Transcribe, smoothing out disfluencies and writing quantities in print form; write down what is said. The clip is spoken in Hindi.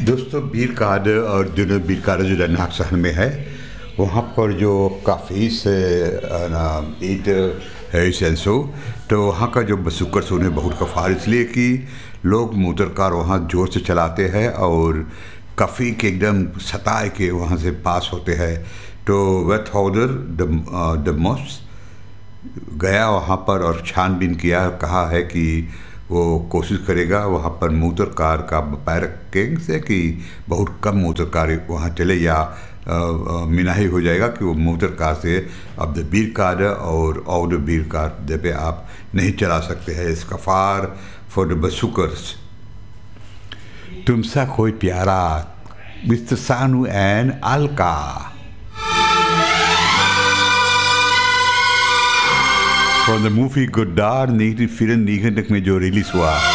दोस्तों बीरकाद और जुनून बीरकाद जो रन्नाक शहर में है, वहाँ पर जो काफ़ी से ना ईद है सेंसो, तो वहाँ का जो बसुकर सोने बहुत कफ़ार, इसलिए कि लोग मोटरकार वहाँ ज़ोर से चलाते हैं और काफ़ी के एकदम सताए के वहाँ से पास होते हैं। तो वेथहोल्डर द मॉस गया वहाँ पर और छानबीन किया, कहा है कि वो कोशिश करेगा वहाँ पर मोटर कार का पैर रखेंगे से कि बहुत कम मोटर कार वहाँ चले, या मिनाही हो जाएगा कि वो मोटर कार से अब द बीर कार और द बीर कार जब आप नहीं चला सकते हैं। इसका फार फॉर द बसुकर्स। तुमसा कोई प्यारा, मिस्टर सानू and Alka. From the movie Goddard 1994 में जो रिलीज हुआ।